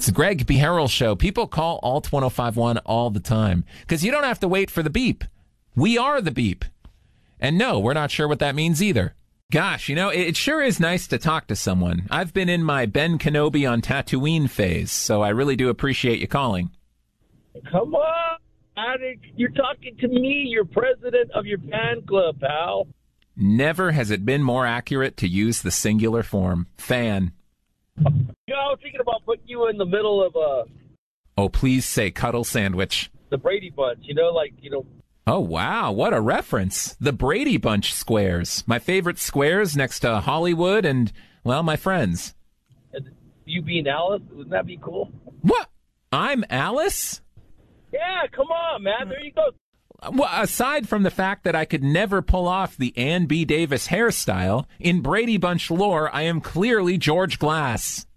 It's the Greg B. Harrell Show. People call Alt 1051 all the time because you don't have to wait for the beep. We are the beep. And no, we're not sure what that means either. Gosh, it sure is nice to talk to someone. I've been in my Ben Kenobi on Tatooine phase, so I really do appreciate you calling. Come on. You're talking to me. You're president of your fan club, pal. Never has it been more accurate to use the singular form. Fan. I was thinking about putting you in the middle of Oh, please say cuddle sandwich. The Brady Bunch, Oh, wow. What a reference. The Brady Bunch squares. My favorite squares next to Hollywood and, well, my friends. And you being Alice, wouldn't that be cool? What? I'm Alice? Yeah, come on, man. There you go. Well, aside from the fact that I could never pull off the Ann B. Davis hairstyle, in Brady Bunch lore, I am clearly George Glass.